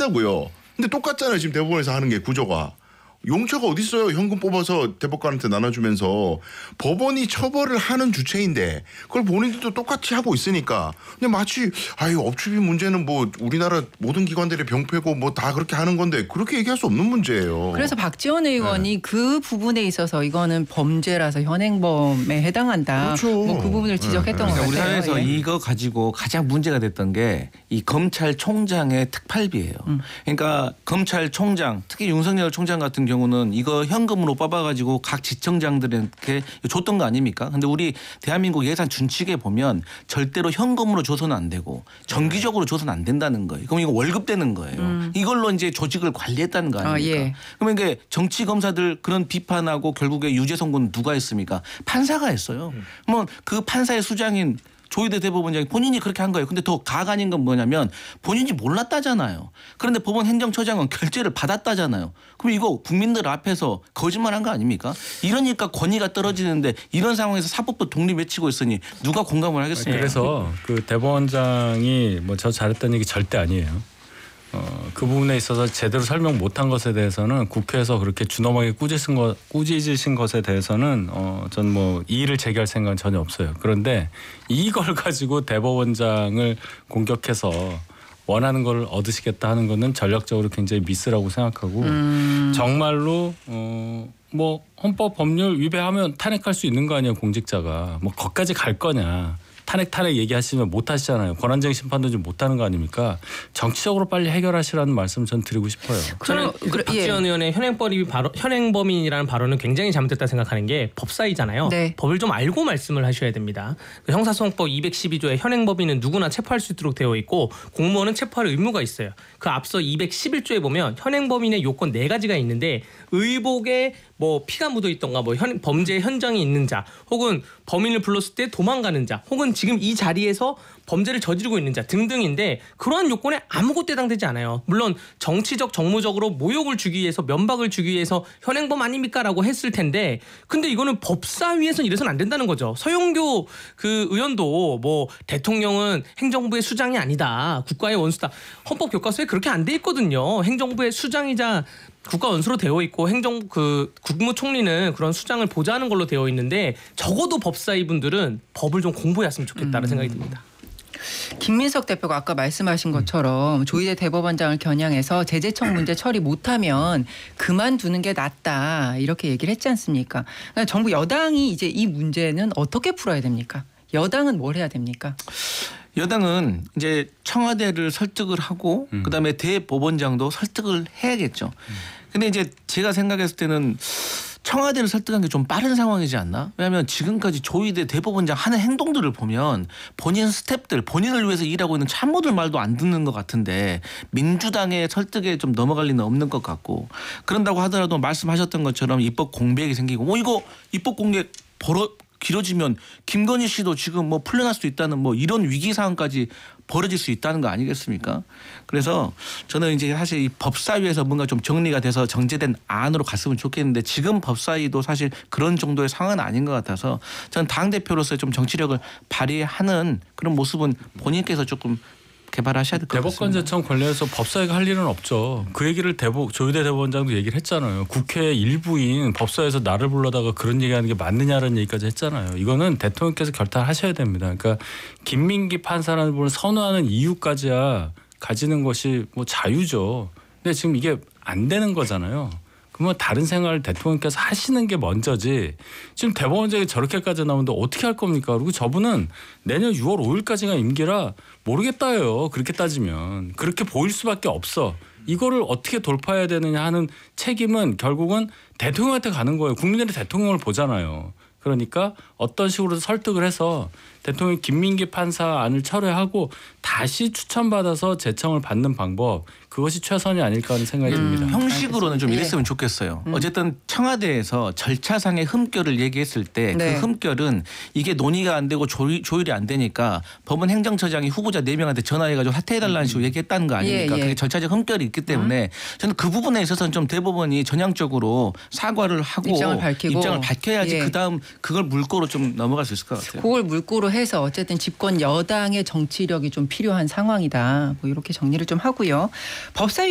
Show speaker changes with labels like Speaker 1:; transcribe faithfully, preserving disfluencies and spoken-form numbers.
Speaker 1: 한다고요. 근데 똑같잖아요. 지금 대법원에서 하는 게 구조가. 용처가 어디 있어요? 현금 뽑아서 대법관한테 나눠주면서 법원이 처벌을 하는 주체인데 그걸 본인들도 똑같이 하고 있으니까 근데 마치 아유 업추비 문제는 뭐 우리나라 모든 기관들의 병폐고 뭐 다 그렇게 하는 건데 그렇게 얘기할 수 없는 문제예요.
Speaker 2: 그래서 박지원 의원이
Speaker 1: 네.
Speaker 2: 그 부분에 있어서 이거는 범죄라서 현행범에 해당한다.
Speaker 1: 그렇죠.
Speaker 2: 뭐 그 부분을 지적했던
Speaker 1: 네.
Speaker 2: 것
Speaker 3: 그러니까 우리
Speaker 2: 같아요.
Speaker 3: 사회에서
Speaker 2: 예.
Speaker 3: 이거 가지고 가장 문제가 됐던 게 이 검찰총장의 특팔비예요.
Speaker 2: 음.
Speaker 3: 그러니까 검찰총장 특히 윤석열 총장 같은 경우는 이거 현금으로 뽑아가지고 각 지청장들에게 줬던 거 아닙니까? 근데 우리 대한민국 예산 준칙에 보면 절대로 현금으로 줘서는 안 되고 정기적으로 줘서는 안 된다는 거예요. 그럼 이거 월급 되는 거예요.
Speaker 2: 음.
Speaker 3: 이걸로 이제 조직을 관리했다는 거 아닙니까?
Speaker 2: 아, 예.
Speaker 3: 그러면 이게 정치 검사들 그런 비판하고 결국에 유죄 선고는 누가 했습니까? 판사가 했어요. 뭐 그 판사의 수장인 조희대 대법원장이 본인이 그렇게 한 거예요. 근데 더 가관인 건 뭐냐면 본인이 몰랐다잖아요. 그런데 법원 행정처장은 결재를 받았다잖아요. 그럼 이거 국민들 앞에서 거짓말한 거 아닙니까? 이러니까 권위가 떨어지는데 이런 상황에서 사법부 독립 외치고 있으니 누가 공감을 하겠습니까?
Speaker 4: 그래서 그 대법원장이 뭐 저 잘했다는 얘기 절대 아니에요. 어, 그 부분에 있어서 제대로 설명 못한 것에 대해서는 국회에서 그렇게 준엄하게 꾸짖은 것, 꾸짖으신 것에 대해서는 어, 전 뭐 이의를 제기할 생각은 전혀 없어요. 그런데 이걸 가지고 대법원장을 공격해서 원하는 걸 얻으시겠다 하는 거는 전략적으로 굉장히 미스라고 생각하고
Speaker 2: 음.
Speaker 4: 정말로 어, 뭐 헌법 법률 위배하면 탄핵할 수 있는 거 아니에요. 공직자가. 뭐 거기까지 갈 거냐. 탄핵 탄핵 얘기하시면 못 하시잖아요. 권한쟁의 심판도 좀 못 하는 거 아닙니까? 정치적으로 빨리 해결하시라는 말씀 전 드리고 싶어요.
Speaker 5: 저는 그
Speaker 2: 그래,
Speaker 5: 박지원
Speaker 2: 예.
Speaker 5: 의원의 현행범이 바로 현행범인이라는 발언은 굉장히 잘못됐다 생각하는 게 법사위잖아요.
Speaker 2: 네.
Speaker 5: 법을 좀 알고 말씀을 하셔야 됩니다. 그 형사소송법 이백십이 조에 현행범인은 누구나 체포할 수 있도록 되어 있고 공무원은 체포할 의무가 있어요. 그 앞서 이백십일 조에 보면 현행범인의 요건 네 가지가 있는데 의복에 뭐 피가 묻어 있던가 뭐 현, 범죄 현장이 있는 자 혹은 범인을 불렀을 때 도망가는 자 혹은 지금 이 자리에서 범죄를 저지르고 있는 자 등등인데 그러한 요건에 아무것도 해당되지 않아요. 물론 정치적 정무적으로 모욕을 주기 위해서 면박을 주기 위해서 현행범 아닙니까? 라고 했을 텐데 근데 이거는 법사위에서는 이래서는 안 된다는 거죠. 서영교 그 의원도 뭐 대통령은 행정부의 수장이 아니다. 국가의 원수다. 헌법 교과서에 그렇게 안 돼 있거든요. 행정부의 수장이자 국가 원수로 되어 있고 행정 그 국무총리는 그런 수장을 보좌하는 걸로 되어 있는데 적어도 법사위 분들은 법을 좀 공부했으면 좋겠다는 음. 생각이 듭니다.
Speaker 2: 김민석 대표가 아까 말씀하신 것처럼 조희대 대법원장을 겨냥해서 제재청 문제 처리 못하면 그만두는 게 낫다 이렇게 얘기를 했지 않습니까? 그러니까 정부 여당이 이제 이 문제는 어떻게 풀어야 됩니까? 여당은 뭘 해야 됩니까?
Speaker 3: 여당은 이제 청와대를 설득을 하고 음. 그다음에 대법원장도 설득을 해야겠죠. 음. 근데 이제 제가 생각했을 때는 청와대를 설득한 게 좀 빠른 상황이지 않나? 왜냐하면 지금까지 조희대 대법원장 하는 행동들을 보면 본인 스태프들 본인을 위해서 일하고 있는 참모들 말도 안 듣는 것 같은데 민주당의 설득에 좀 넘어갈 리는 없는 것 같고 그런다고 하더라도 말씀하셨던 것처럼 입법 공백이 생기고 뭐 이거 입법 공백 벌어 길어지면 김건희 씨도 지금 뭐 풀려날 수도 있다는 뭐 이런 위기 상황까지 벌어질 수 있다는 거 아니겠습니까? 그래서 저는 이제 사실 이 법사위에서 뭔가 좀 정리가 돼서 정제된 안으로 갔으면 좋겠는데 지금 법사위도 사실 그런 정도의 상황은 아닌 것 같아서 저는 당대표로서 좀 정치력을 발휘하는 그런 모습은 본인께서 조금 개발하셔야 될 것 같습니다.
Speaker 4: 대법관 제청 관련해서 법사위가 할 일은 없죠. 그 얘기를 대법 조희대 대법원장도 얘기를 했잖아요. 국회 일부인 법사위에서 나를 불러다가 그런 얘기하는 게 맞느냐라는 얘기까지 했잖아요. 이거는 대통령께서 결단하셔야 됩니다. 그러니까 김민기 판사라는 분을 선호하는 이유까지야 가지는 것이 뭐 자유죠. 근데 지금 이게 안 되는 거잖아요. 그러면 다른 생활을 대통령께서 하시는 게 먼저지 지금 대법원장이 저렇게까지 나오는데 어떻게 할 겁니까? 그리고 저분은 내년 유월 오일까지가 임기라 모르겠다요. 그렇게 따지면. 그렇게 보일 수밖에 없어. 이거를 어떻게 돌파해야 되느냐 하는 책임은 결국은 대통령한테 가는 거예요. 국민들이 대통령을 보잖아요. 그러니까 어떤 식으로 설득을 해서 대통령이 김민기 판사 안을 철회하고 다시 추천받아서 제청을 받는 방법 그것이 최선이 아닐까 하는 생각이
Speaker 2: 음.
Speaker 4: 듭니다.
Speaker 3: 형식으로는 좀
Speaker 2: 예.
Speaker 3: 이랬으면 좋겠어요.
Speaker 2: 음.
Speaker 3: 어쨌든 청와대에서 절차상의 흠결을 얘기했을 때 그
Speaker 2: 네.
Speaker 3: 흠결은 이게 논의가 안 되고 조율, 조율이 안 되니까 법원 행정처장이 후보자 네 명한테 전화해가지고 사퇴해달라는 식으로 얘기했다는 거 아닙니까?
Speaker 2: 예, 예.
Speaker 3: 그게 절차적 흠결이 있기 때문에 저는 그 부분에 있어서는 좀 대법원이 전향적으로 사과를 하고
Speaker 2: 입장을 밝히고.
Speaker 3: 입장을 밝혀야지
Speaker 2: 예.
Speaker 3: 그다음 그걸 물꼬로 좀 넘어갈 수 있을 것 같아요.
Speaker 2: 그걸 물꼬로 해서 어쨌든 집권 여당의 정치력이 좀 필요한 상황이다. 뭐 이렇게 정리를 좀 하고요. 법사위